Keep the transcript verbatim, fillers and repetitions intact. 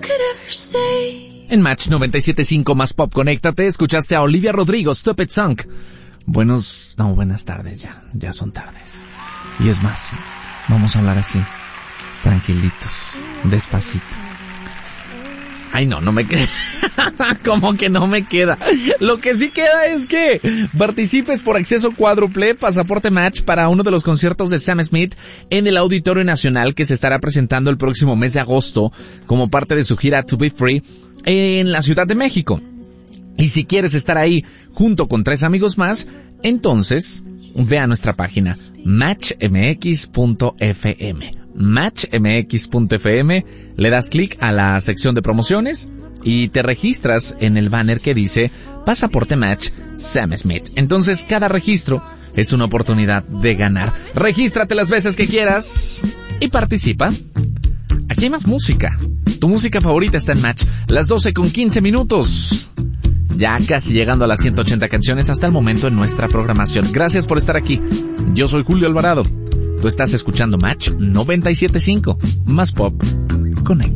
En Match noventa y siete punto cinco más Pop, conéctate, escuchaste a Olivia Rodrigo, Stupid Song. Buenos, no, buenas tardes ya, ya son tardes. Y es más, vamos a hablar así, tranquilitos, despacito. Ay, no, no me queda. ¿Cómo que no me queda? Lo que sí queda es que participes por acceso cuádruple, pasaporte Match para uno de los conciertos de Sam Smith en el Auditorio Nacional que se estará presentando el próximo mes de agosto como parte de su gira To Be Free en la Ciudad de México. Y si quieres estar ahí junto con tres amigos más, entonces ve a nuestra página match m x punto f m. match m x punto f m, le das clic a la sección de promociones y te registras en el banner que dice Pasaporte Match Sam Smith. Entonces cada registro es una oportunidad de ganar. Regístrate las veces que quieras y participa. Aquí hay más música. Tu música favorita está en Match. Las doce con quince minutos. Ya casi llegando a las ciento ochenta canciones hasta el momento en nuestra programación. Gracias por estar aquí. Yo soy Julio Alvarado. Tú estás escuchando Match noventa y siete punto cinco. Más Pop. Conecta.